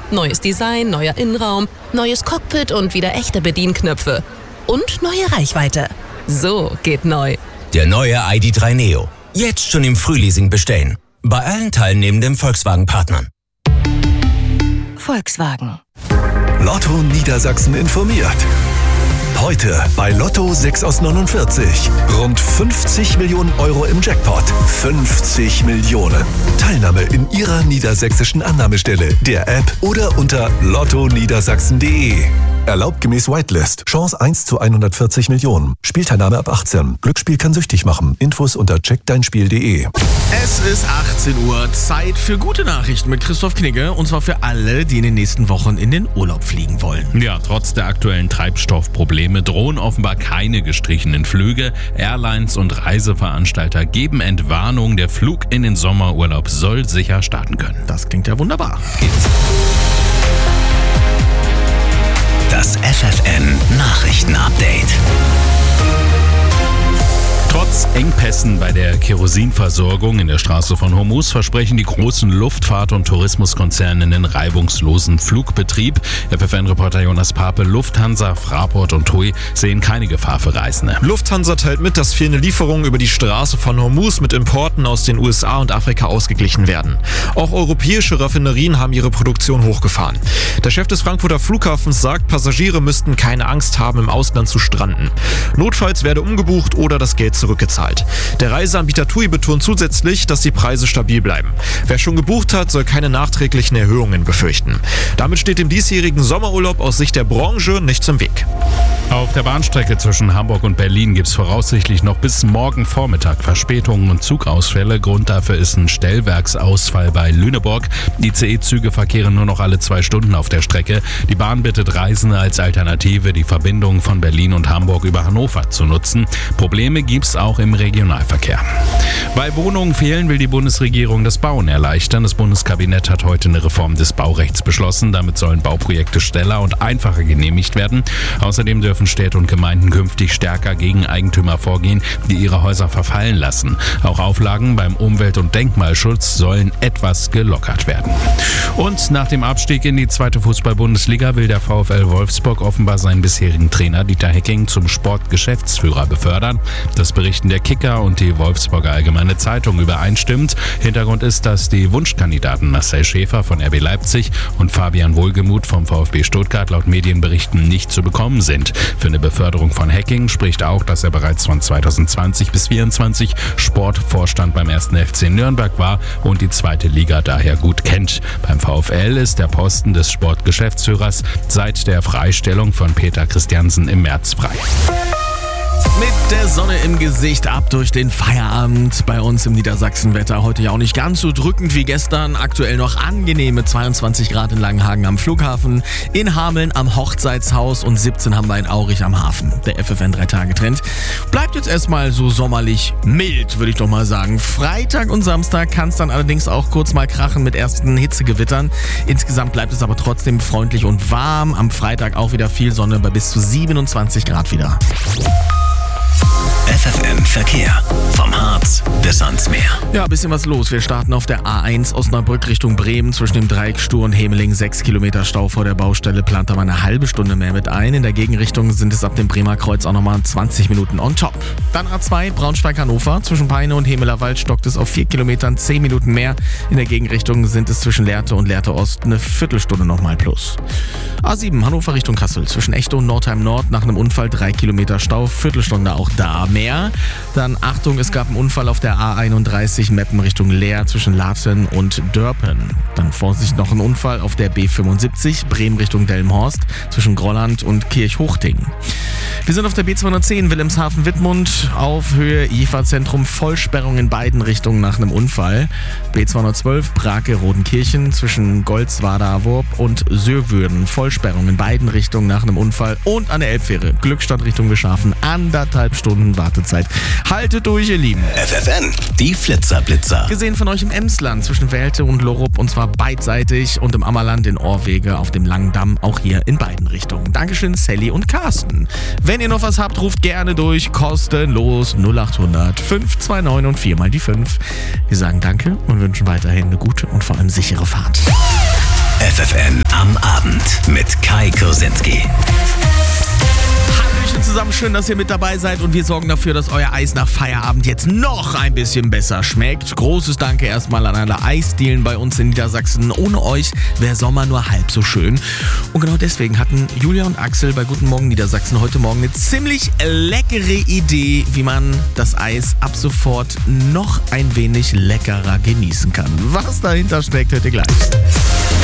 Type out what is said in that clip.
Neues Design, neuer Innenraum, neues Cockpit und wieder echte Bedienknöpfe. Und neue Reichweite. So geht neu. Der neue ID.3 Neo. Jetzt schon im Frühleasing bestellen. Bei allen teilnehmenden Volkswagen-Partnern. Volkswagen. Lotto Niedersachsen informiert. Heute bei Lotto 6 aus 49. Rund 50 Millionen Euro im Jackpot. 50 Millionen. Teilnahme in Ihrer niedersächsischen Annahmestelle, der App oder unter lottoniedersachsen.de. Erlaubt gemäß Whitelist. Chance 1 zu 140 Millionen. Spielteilnahme ab 18. Glücksspiel kann süchtig machen. Infos unter checkdeinspiel.de. Es ist 18 Uhr. Zeit für gute Nachrichten mit Christoph Knigge. Und zwar für alle, die in den nächsten Wochen in den Urlaub fliegen wollen. Ja, trotz der aktuellen Treibstoffprobleme drohen offenbar keine gestrichenen Flüge. Airlines und Reiseveranstalter geben Entwarnung. Der Flug in den Sommerurlaub soll sicher starten können. Das klingt ja wunderbar. Das FFN-Nachrichten-Update. Trotz Engpässen bei der Kerosinversorgung in der Straße von Hormuz versprechen die großen Luftfahrt- und Tourismuskonzerne einen reibungslosen Flugbetrieb. FFN-Reporter Jonas Pape: Lufthansa, Fraport und TUI sehen keine Gefahr für Reisende. Lufthansa teilt mit, dass fehlende Lieferungen über die Straße von Hormuz mit Importen aus den USA und Afrika ausgeglichen werden. Auch europäische Raffinerien haben ihre Produktion hochgefahren. Der Chef des Frankfurter Flughafens sagt, Passagiere müssten keine Angst haben, im Ausland zu stranden. Notfalls werde umgebucht oder das Geld zurückgezahlt. Der Reiseanbieter TUI betont zusätzlich, dass die Preise stabil bleiben. Wer schon gebucht hat, soll keine nachträglichen Erhöhungen befürchten. Damit steht dem diesjährigen Sommerurlaub aus Sicht der Branche nichts im Weg. Auf der Bahnstrecke zwischen Hamburg und Berlin gibt es voraussichtlich noch bis morgen Vormittag Verspätungen und Zugausfälle. Grund dafür ist ein Stellwerksausfall bei Lüneburg. Die ICE-Züge verkehren nur noch alle 2 Stunden auf der Strecke. Die Bahn bittet Reisende als Alternative, die Verbindung von Berlin und Hamburg über Hannover zu nutzen. Probleme gibt es auch im Regionalverkehr. Bei Wohnungen fehlen, will die Bundesregierung das Bauen erleichtern. Das Bundeskabinett hat heute eine Reform des Baurechts beschlossen. Damit sollen Bauprojekte schneller und einfacher genehmigt werden. Außerdem dürfen Städte und Gemeinden künftig stärker gegen Eigentümer vorgehen, die ihre Häuser verfallen lassen. Auch Auflagen beim Umwelt- und Denkmalschutz sollen etwas gelockert werden. Und nach dem Abstieg in die 2. Fußball-Bundesliga will der VfL Wolfsburg offenbar seinen bisherigen Trainer Dieter Hecking zum Sportgeschäftsführer befördern. Das berichten der Kicker und die Wolfsburger Allgemeine Zeitung übereinstimmend. Hintergrund ist, dass die Wunschkandidaten Marcel Schäfer von RB Leipzig und Fabian Wohlgemuth vom VfB Stuttgart laut Medienberichten nicht zu bekommen sind. Für eine Beförderung von Hecking spricht auch, dass er bereits von 2020 bis 2024 Sportvorstand beim 1. FC Nürnberg war und die 2. Liga daher gut kennt. Beim VfL ist der Posten des Sportgeschäftsführers seit der Freistellung von Peter Christiansen im März frei. Mit der Sonne im Gesicht ab durch den Feierabend bei uns im Niedersachsenwetter. Heute ja auch nicht ganz so drückend wie gestern. Aktuell noch angenehme 22 Grad in Langenhagen am Flughafen, in Hameln am Hochzeitshaus und 17 haben wir in Aurich am Hafen. Der FFN 3-Tage-Trend bleibt jetzt erstmal so sommerlich mild, würde ich doch mal sagen. Freitag und Samstag kann es dann allerdings auch kurz mal krachen mit ersten Hitzegewittern. Insgesamt bleibt es aber trotzdem freundlich und warm. Am Freitag auch wieder viel Sonne bei bis zu 27 Grad wieder. FFN Verkehr. Vom Harz bis ans Meer. Ja, ein bisschen was los. Wir starten auf der A1 Osnabrück Richtung Bremen. Zwischen dem Dreieck Stur und Hemeling 6 Kilometer Stau vor der Baustelle. Plant aber eine halbe Stunde mehr mit ein. In der Gegenrichtung sind es ab dem Bremer Kreuz auch nochmal 20 Minuten on top. Dann A2 Braunschweig-Hannover. Zwischen Peine und Hemelerwald stockt es auf 4 Kilometern 10 Minuten mehr. In der Gegenrichtung sind es zwischen Lehrte und Lehrte Ost eine Viertelstunde nochmal plus. A7 Hannover Richtung Kassel. Zwischen Echte und Nordheim Nord nach einem Unfall 3 Kilometer Stau. Viertelstunde auch da mehr. Dann Achtung, es gab einen Unfall auf der A31 Meppen Richtung Leer zwischen Laten und Dörpen. Dann Vorsicht, noch ein Unfall auf der B75 Bremen Richtung Delmenhorst zwischen Grolland und Kirchhochting. Wir sind auf der B210 Wilhelmshaven-Wittmund auf Höhe IFA-Zentrum. Vollsperrung in beiden Richtungen nach einem Unfall. B212 Brake-Rodenkirchen zwischen Goldswader-Wurp und Söwürden. Vollsperrung in beiden Richtungen nach einem Unfall. Und an der Elbfähre Glückstadt Richtung Geschafen 1,5 Stunden Wartezeit. Haltet durch, ihr Lieben. FFN, die Flitzer-Blitzer. Gesehen von euch im Emsland zwischen Welte und Lorup und zwar beidseitig und im Ammerland in Orwege auf dem Langen Damm auch hier in beiden Richtungen. Dankeschön Sally und Carsten. Wenn ihr noch was habt, ruft gerne durch, kostenlos 0800 529 und 4 mal die 5. Wir sagen danke und wünschen weiterhin eine gute und vor allem sichere Fahrt. FFN am Abend mit Kai Kursinski. Hallöchen zusammen, schön, dass ihr mit dabei seid und wir sorgen dafür, dass euer Eis nach Feierabend jetzt noch ein bisschen besser schmeckt. Großes Danke erstmal an alle Eisdielen bei uns in Niedersachsen. Ohne euch wäre Sommer nur halb so schön. Und genau deswegen hatten Julia und Axel bei Guten Morgen Niedersachsen heute Morgen eine ziemlich leckere Idee, wie man das Eis ab sofort noch ein wenig leckerer genießen kann. Was dahinter steckt, hört ihr gleich.